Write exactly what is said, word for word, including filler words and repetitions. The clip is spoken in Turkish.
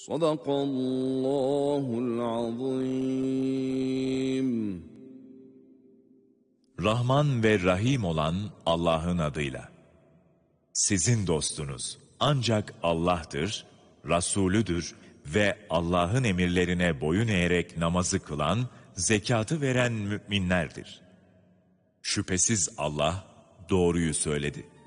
Sadakallahul azim. Rahman ve Rahim olan Allah'ın adıyla. Sizin dostunuz ancak Allah'tır, Rasulüdür ve Allah'ın emirlerine boyun eğerek namazı kılan, zekatı veren müminlerdir. Şüphesiz Allah doğruyu söyledi.